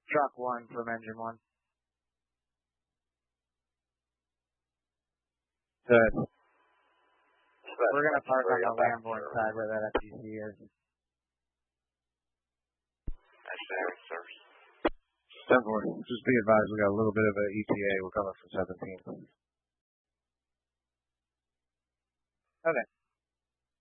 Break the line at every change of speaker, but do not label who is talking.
Truck 1 from engine 1.
Good.
We're going to park on the Lamborn side where that FTC is.
Area service.
10-4. Just be advised, we got a little bit of an ETA. We're coming from 17.
Okay.